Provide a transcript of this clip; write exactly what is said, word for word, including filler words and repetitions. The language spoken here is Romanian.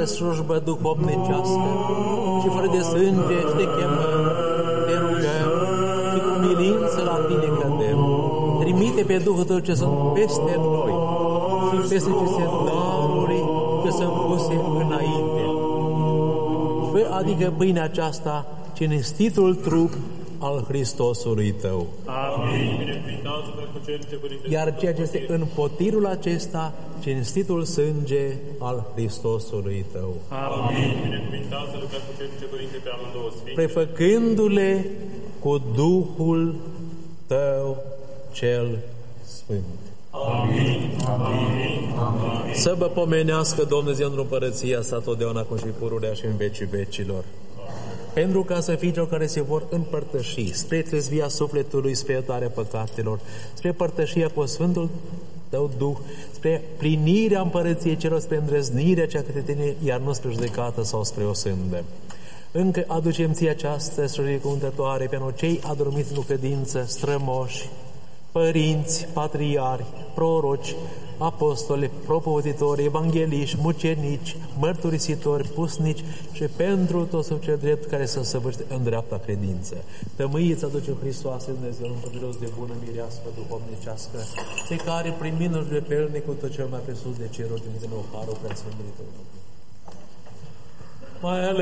slujbă duhovnicească și fără de sânge și te chemăm, te rugăm și cu milință la tine cădem. Trimite pe Duhul Tău ce sunt peste noi și peste aceste daruri ce sunt puse înainte. Fă adică pâinea aceasta cinstitul trup al Hristosului Tău. Amin. Iar ceea ce este în potirul acesta, cinstitul sânge al Hristosului Tău. Amin. Prefăcându-le cu Duhul Tău cel Sfânt. Amin. Amin. Amin. Să vă pomenească Dumnezeu în împărăția sa totdeauna acum și pururea și în vecii vecilor. Pentru ca să fii cel care se vor împărtăși spre trezvia sufletului, spre iertarea păcatelor, spre părtășia cu Sfântul Tău Duh, spre plinirea împărăției celor, spre îndrăznirea cea către Tine, iar nu spre judecată sau spre o sândă. Încă aducem ție această slujire cuvântătoare pentru cei adormiți în credință, strămoși, părinți, patriari, proroci, apostoli, propovăditori, evangheliști, mucenici, mărturisitori, pusnici și pentru toți cel drept care să săvârște în dreapta credință. Tămâiți aduce Hristoase Dumnezeu în păduros de bună mirească duhovnicească, pe care primindu-și de pelne cu tot cel mai presus de ceruri, Dumnezeu Harul Preasfântului Tău. Mai ales